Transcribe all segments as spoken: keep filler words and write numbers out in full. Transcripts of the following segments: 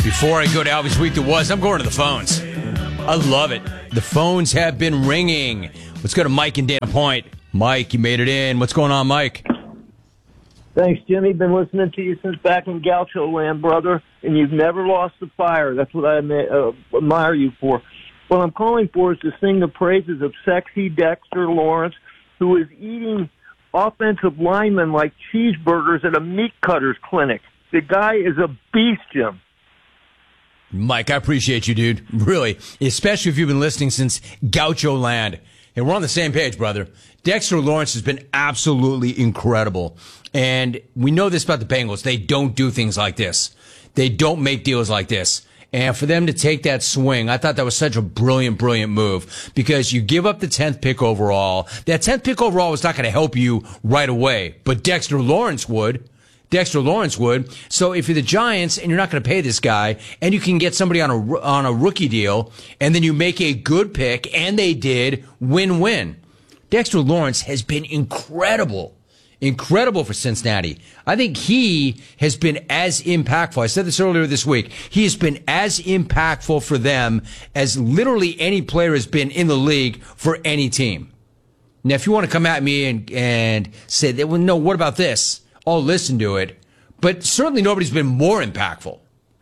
Before I go to Albie's Week That Was, I'm going to the phones. I love it. The phones have been ringing. Let's go to Mike in Dana Point. Mike, you made it in. What's going on, Mike? Thanks, Jimmy. Been listening to you since back in Gaucho Land, brother, and you've never lost the fire. That's what I uh, admire you for. What I'm calling for is to sing the praises of sexy Dexter Lawrence, who is eating offensive linemen like cheeseburgers at a meat cutter's clinic. The guy is a beast, Jim. Mike, I appreciate you, dude. Really. Especially if you've been listening since Gaucho Land. And we're on the same page, brother. Dexter Lawrence has been absolutely incredible. And we know this about the Bengals. They don't do things like this. They don't make deals like this. And for them to take that swing, I thought that was such a brilliant, brilliant move. Because you give up the tenth pick overall. That tenth pick overall was not going to help you right away. But Dexter Lawrence would. Dexter Lawrence would. So if you're the Giants and you're not going to pay this guy, and you can get somebody on a on a rookie deal, and then you make a good pick, and they did, win-win. Dexter Lawrence has been incredible, incredible for Cincinnati. I think he has been as impactful. I said this earlier this week. He has been as impactful for them as literally any player has been in the league for any team. Now, if you want to come at me and and say, well, no, what about this? I'll listen to it, but certainly nobody's been more impactful.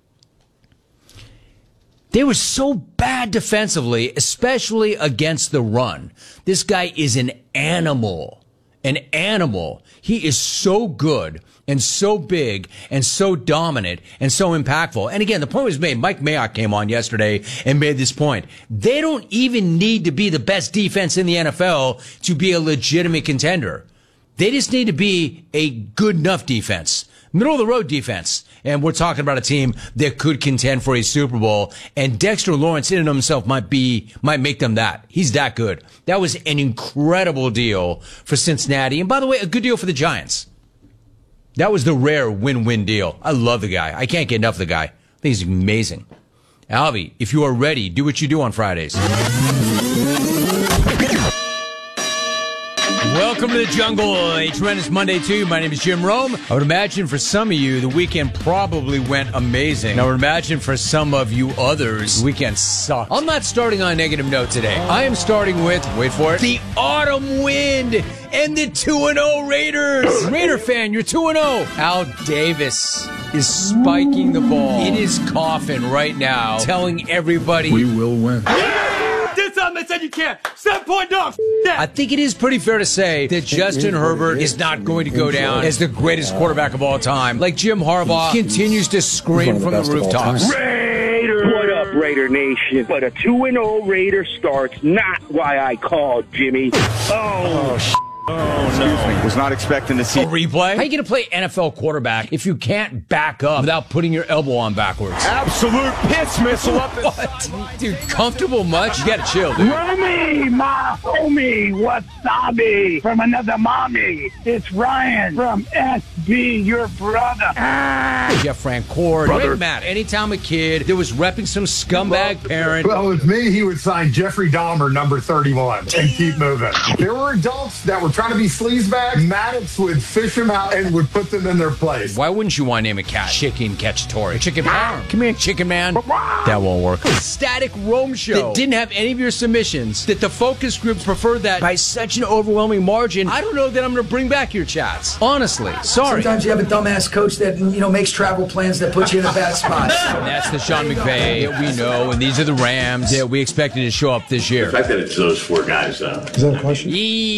They were so bad defensively, especially against the run. This guy is an animal, an animal. He is so good and so big and so dominant and so impactful. And again, the point was made. Mike Mayock came on yesterday and made this point. They don't even need to be the best defense in the N F L to be a legitimate contender. They just need to be a good enough defense, middle of the road defense. And we're talking about a team that could contend for a Super Bowl. And Dexter Lawrence in and of himself might be, might make them that. He's that good. That was an incredible deal for Cincinnati. And by the way, a good deal for the Giants. That was the rare win-win deal. I love the guy. I can't get enough of the guy. I think he's amazing. Albie, if you are ready, do what you do on Fridays. Welcome to the jungle. A tremendous Monday to you. My name is Jim Rome. I would imagine for some of you, the weekend probably went amazing. I would imagine for some of you others, the weekend sucked. I'm not starting on a negative note today. I am starting with, wait for it, the autumn wind and the two and oh Raiders. Raider fan, you're two and oh. Al Davis is spiking the ball. It is coughing right now, telling everybody we will win. Did something that said you can't. Seven point dogs. I think it is pretty fair to say that Justin Herbert is not going to go down as the greatest quarterback of all time. Like Jim Harbaugh continues to scream from the rooftops. Raider! What up, Raider Nation? But a two and oh Raider start's not why I called, Jimmy. Oh, oh Oh, no. Was not expecting to see a replay. How are you going to play N F L quarterback if you can't back up without putting your elbow on backwards? absolute piss missile up the What? Dude, comfortable much? You got to chill, dude. Remy, my homie, wasabi from another mommy. It's Ryan from S B, your brother. Ah. Jeff Francoeur. Brother. Matt, anytime a kid that was repping some scumbag parent. Well, with me, he would sign Jeffrey Dahmer, number thirty-one, and keep moving. There were adults that were trying to be sleazebags. Maddox would fish them out and would put them in their place. Why wouldn't you want to name a cat Chicken Cacciatore? Chicken Man. Come here, Chicken Man. That won't work. A static Rome show that didn't have any of your submissions, that the focus group preferred that by such an overwhelming margin. I don't know that I'm going to bring back your chats. Honestly. Sorry. Sometimes you have a dumbass coach that, you know, makes travel plans that put you in a bad spot. And that's the Sean McVay that we know, and these are the Rams that we expected to show up this year. The fact that it's those four guys, uh, Is that a question?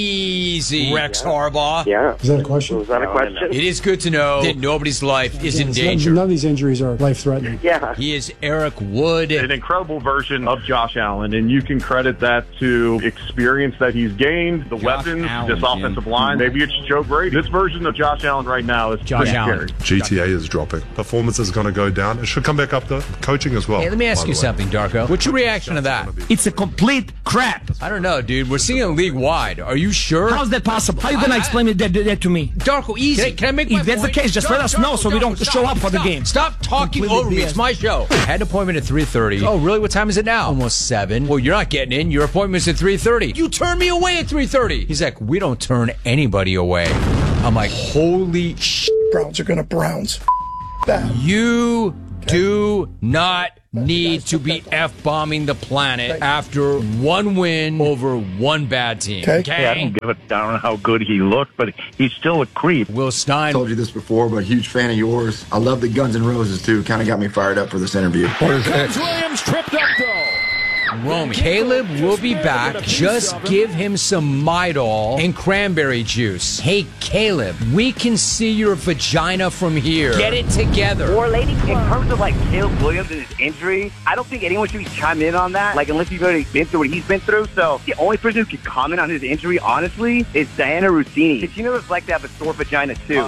Easy, Rex Harbaugh. yeah. Is that a question? Was that a question? It is good to know that nobody's life is in danger. None of these injuries are life-threatening. Yeah. He is Eric Wood. An incredible version of Josh Allen, and you can credit that to experience that he's gained, the Josh weapons, Allen, this Jim. offensive line. Maybe it's Joe Brady. This version of Josh Allen right now is Josh pretty Allen. scary. G T A is dropping. Performance is going to go down. It should come back up though. Coaching as well. Hey, let me ask by you the way. something, Darko. What's your reaction to that? It's a complete crap. I don't know, dude. We're seeing it league-wide. Are you sure? How's that possible? How are you going to I- explain it that, that to me? Darko, easy. Can I, can I make my If that's point? the case, just Darko, let us know Darko, so we don't Darko, show stop, up for the stop. game. Stop talking Completely over me. B S. It's my show. I had an appointment at three thirty. Oh, really? What time is it now? Almost seven. Well, you're not getting in. Your appointment's at three thirty. You turned me away at three thirty. He's like, we don't turn anybody away. I'm like, holy shit. Browns are going to Browns. You do not need to be F-bombing the planet after one win over one bad team. Okay. Okay? Yeah, I don't give a darn how good he looked, but he's still a creep. Will Stein. I told you this before, but huge fan of yours. I love the Guns N' Roses, too. Kind of got me fired up for this interview. Williams tripped up, though. Roman. Caleb will be back. Just give him some Midol and cranberry juice. Hey, Caleb, we can see your vagina from here. Get it together. Or, lady, in terms of, like, Caleb Williams and his injury, I don't think anyone should be chiming in on that, like, unless you've already been through what he's been through. So the only person who can comment on his injury, honestly, is Diana Rossini. Because you know what it's like to have a sore vagina, too.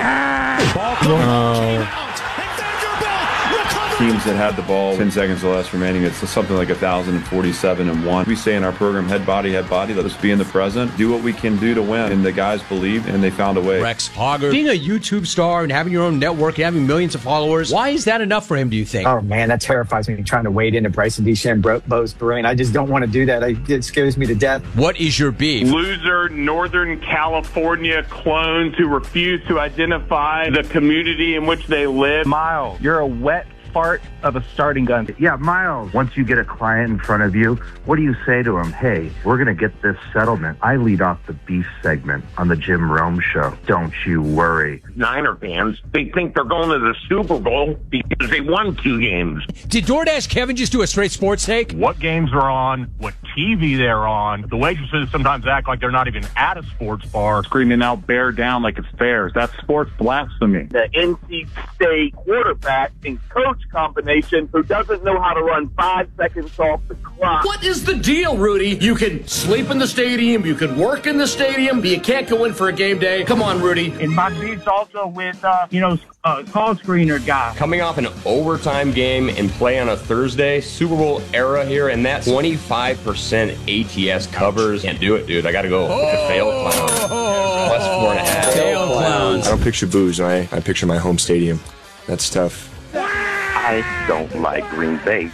Uh, Teams that had the ball ten seconds or less remaining, it's something like one thousand forty-seven and one. We say in our program, head body, head body, let us be in the present, do what we can do to win. And the guys believed, and they found a way. Rex Hogger, being a YouTube star and having your own network and having millions of followers, why is that enough for him, do you think? Oh, man, that terrifies me, trying to wade into Bryson DeChambeau's brain. I just don't want to do that. I, it scares me to death. What is your beef? Loser Northern California clones who refuse to identify the community in which they live. Miles, you're a wet fart of a starting gun. Yeah, Miles, once you get a client in front of you, what do you say to him? Hey, we're going to get this settlement. I lead off the beef segment on the Jim Rome show. Don't you worry. Niner fans, they think they're going to the Super Bowl because they won two games. Did DoorDash Kevin just do a straight sports take? What games are on, what T V they're on. The waitresses sometimes act like they're not even at a sports bar. Screaming out bear down like it's theirs. That's sports blasphemy. The N C State quarterback and coach combination who doesn't know how to run five seconds off the clock. What is the deal, Rudy? You can sleep in the stadium, you can work in the stadium, but you can't go in for a game day. Come on, Rudy. And my beef's also with, uh, you know, uh, call screener guy. Coming off an overtime game and play on a Thursday, Super Bowl era here, and that twenty-five percent A T S covers. Can't do it, dude. I got to go with the fail clown. Plus four and a half. Fail clowns. I don't picture booze. I, I picture my home stadium. That's tough. I don't like Green Bay.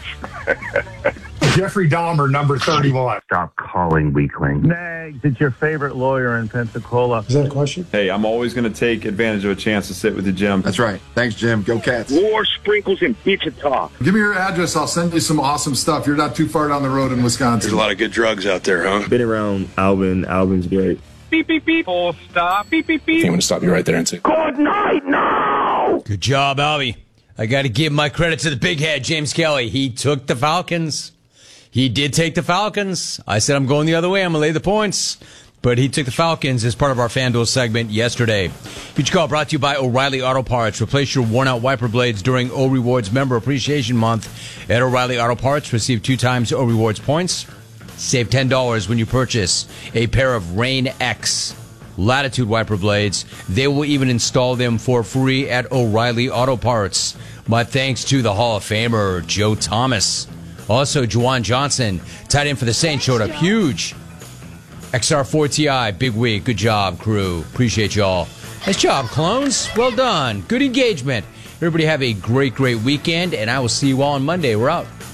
Jeffrey Dahmer, number thirty-one. Stop calling weakling. Nags, it's your favorite lawyer in Pensacola. Is that a question? Hey, I'm always going to take advantage of a chance to sit with you, Jim. That's right. Thanks, Jim. Go Cats. War sprinkles in Wichita. Give me your address. I'll send you some awesome stuff. You're not too far down the road in Wisconsin. There's a lot of good drugs out there, huh? Been around Albin. Albin's great. Beep, beep, beep. Full stop. Beep, beep, beep. I'm going to stop you right there and say, Good night now. Good job, Albie. I got to give my credit to the big head, James Kelly. He took the Falcons. He did take the Falcons. I said I'm going the other way. I'm going to lay the points. But he took the Falcons as part of our FanDuel segment yesterday. Future Call brought to you by O'Reilly Auto Parts. Replace your worn-out wiper blades during O Rewards Member Appreciation Month at O'Reilly Auto Parts. Receive two times O Rewards points. Save ten dollars when you purchase a pair of Rain X Latitude wiper blades. They will even install them for free at O'Reilly Auto Parts. My thanks to the Hall of Famer, Joe Thomas. Also, Juwan Johnson, tight end for the Saints, showed up huge. X R four T I, big week. Good job, crew. Appreciate y'all. Nice job, clones. Well done. Good engagement. Everybody have a great, great weekend, and I will see you all on Monday. We're out.